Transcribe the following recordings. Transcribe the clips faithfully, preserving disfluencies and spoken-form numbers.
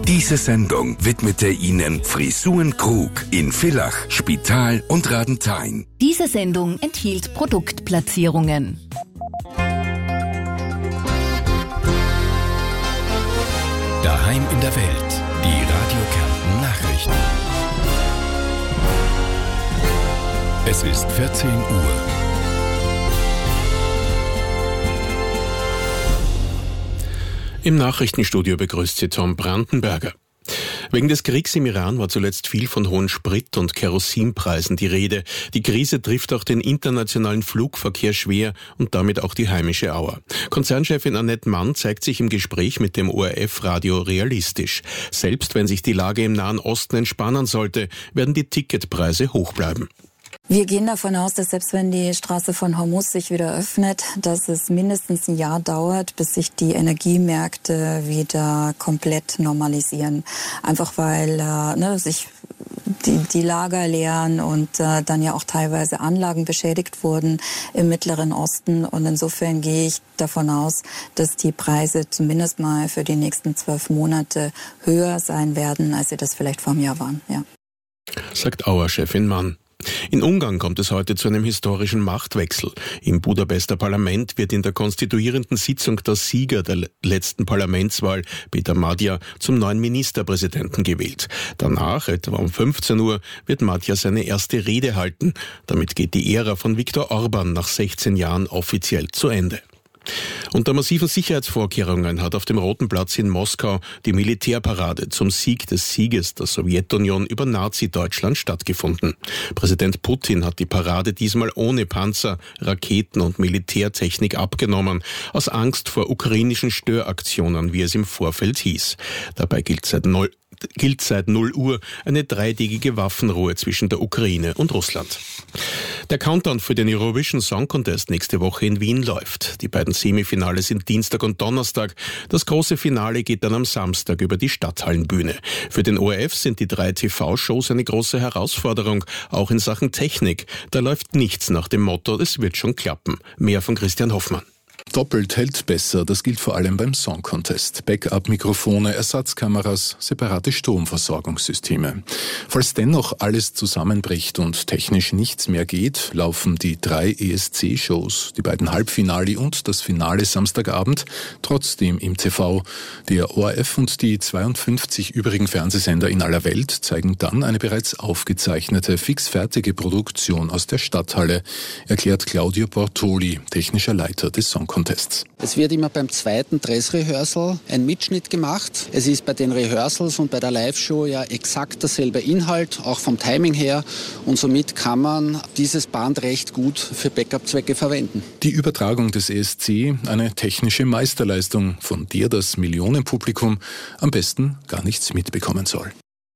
Diese Sendung widmete Ihnen Frisuren Krug in Villach, Spital und Radenthein. Diese Sendung enthielt Produktplatzierungen. Daheim in der Welt, die Radio Kärnten Nachrichten. Es ist vierzehn Uhr. Im Nachrichtenstudio begrüßt Sie Tom Brandenberger. Wegen des Kriegs im Iran war zuletzt viel von hohen Sprit- und Kerosinpreisen die Rede. Die Krise trifft auch den internationalen Flugverkehr schwer und damit auch die heimische Auer. Konzernchefin Annette Mann zeigt sich im Gespräch mit dem O R F-Radio realistisch. Selbst wenn sich die Lage im Nahen Osten entspannen sollte, werden die Ticketpreise hoch bleiben. Wir gehen davon aus, dass selbst wenn die Straße von Hormuz sich wieder öffnet, dass es mindestens ein Jahr dauert, bis sich die Energiemärkte wieder komplett normalisieren. Einfach weil äh, ne, sich die, die Lager leeren und äh, dann ja auch teilweise Anlagen beschädigt wurden im Mittleren Osten. Und insofern gehe ich davon aus, dass die Preise zumindest mal für die nächsten zwölf Monate höher sein werden, als sie das vielleicht vor einem Jahr waren. Ja. Sagt Auer-Chefin Mann. In Ungarn kommt es heute zu einem historischen Machtwechsel. Im Budapester Parlament wird in der konstituierenden Sitzung der Sieger der letzten Parlamentswahl, Peter Magyar, zum neuen Ministerpräsidenten gewählt. Danach, etwa um fünfzehn Uhr, wird Magyar seine erste Rede halten. Damit geht die Ära von Viktor Orban nach sechzehn Jahren offiziell zu Ende. Unter massiven Sicherheitsvorkehrungen hat auf dem Roten Platz in Moskau die Militärparade zum Sieg des Sieges der Sowjetunion über Nazi-Deutschland stattgefunden. Präsident Putin hat die Parade diesmal ohne Panzer, Raketen und Militärtechnik abgenommen, aus Angst vor ukrainischen Störaktionen, wie es im Vorfeld hieß. Dabei gilt seit null gilt seit null Uhr eine dreitägige Waffenruhe zwischen der Ukraine und Russland. Der Countdown für den Eurovision Song Contest nächste Woche in Wien läuft. Die beiden Semifinale sind Dienstag und Donnerstag. Das große Finale geht dann am Samstag über die Stadthallenbühne. Für den O R F sind die drei T V-Shows eine große Herausforderung, auch in Sachen Technik. Da läuft nichts nach dem Motto, es wird schon klappen. Mehr von Christian Hoffmann. Doppelt hält besser, das gilt vor allem beim Song Contest. Backup-Mikrofone, Ersatzkameras, separate Stromversorgungssysteme. Falls dennoch alles zusammenbricht und technisch nichts mehr geht, laufen die drei E S C-Shows, die beiden Halbfinale und das Finale Samstagabend, trotzdem im T V. Der O R F und die zweiundfünfzig übrigen Fernsehsender in aller Welt zeigen dann eine bereits aufgezeichnete, fixfertige Produktion aus der Stadthalle, erklärt Claudio Bortoli, technischer Leiter des Song Contests. Es wird immer beim zweiten Dressrehearsal ein Mitschnitt gemacht. Es ist bei den Rehearsals und bei der Live-Show ja exakt derselbe Inhalt, auch vom Timing her. Und somit kann man dieses Band recht gut für Backup-Zwecke verwenden. Die Übertragung des E S C, eine technische Meisterleistung, von der das Millionenpublikum am besten gar nichts mitbekommen soll.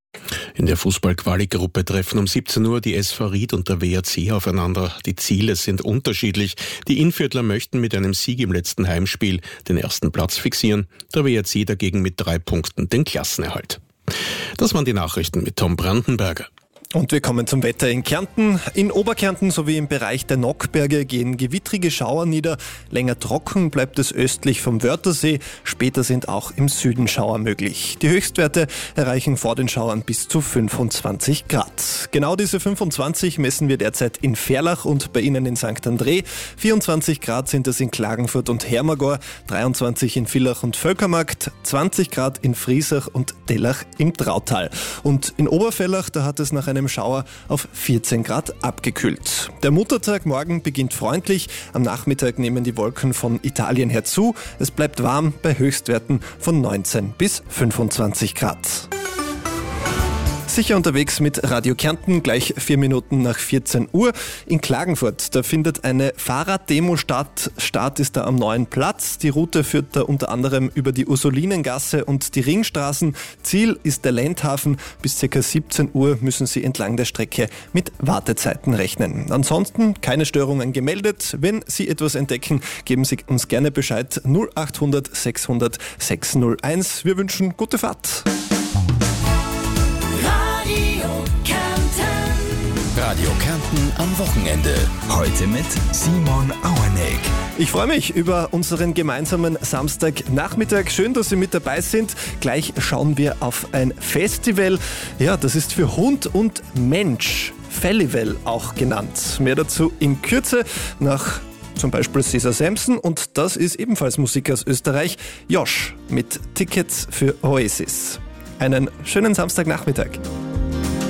In der Fußball-Quali-Gruppe treffen um siebzehn Uhr die S V Ried und der W R C aufeinander. Die Ziele sind unterschiedlich. Die Innviertler möchten mit einem Sieg im letzten Heimspiel den ersten Platz fixieren, der W R C dagegen mit drei Punkten den Klassenerhalt. Das waren die Nachrichten mit Tom Brandenberger. Und wir kommen zum Wetter in Kärnten. In Oberkärnten sowie im Bereich der Nockberge gehen gewittrige Schauer nieder. Länger trocken bleibt es östlich vom Wörthersee. Später sind auch im Süden Schauer möglich. Die Höchstwerte erreichen vor den Schauern bis zu fünfundzwanzig Grad. Genau diese fünfundzwanzig messen wir derzeit in Verlach und bei Ihnen in Sankt André. vierundzwanzig Grad sind es in Klagenfurt und Hermagor, dreiundzwanzig in Villach und Völkermarkt, zwanzig Grad in Friesach und Dellach im Trautal. Und in Oberfellach, da hat es nach einem Schauer auf vierzehn Grad abgekühlt. Der Muttertag morgen beginnt freundlich. Am Nachmittag nehmen die Wolken von Italien her zu. Es bleibt warm bei Höchstwerten von neunzehn bis fünfundzwanzig Grad. Sicher unterwegs mit Radio Kärnten, gleich vier Minuten nach vierzehn Uhr. In Klagenfurt, da findet eine Fahrraddemo statt. Start ist da am Neuen Platz. Die Route führt da unter anderem über die Ursulinengasse und die Ringstraßen. Ziel ist der Lendhafen. Bis ca. siebzehn Uhr müssen Sie entlang der Strecke mit Wartezeiten rechnen. Ansonsten keine Störungen gemeldet. Wenn Sie etwas entdecken, geben Sie uns gerne Bescheid. null achthundert sechshundert sechshunderteins. Wir wünschen gute Fahrt. Radio Kärnten. Radio Kärnten am Wochenende. Heute mit Simon Auerneck. Ich freue mich über unseren gemeinsamen Samstagnachmittag. Schön, dass Sie mit dabei sind. Gleich schauen wir auf ein Festival. Ja, das ist für Hund und Mensch. Fellival auch genannt. Mehr dazu in Kürze nach zum Beispiel Cesar Sampson, und das ist ebenfalls Musik aus Österreich. Josh mit Tickets für Oasis. Einen schönen Samstagnachmittag.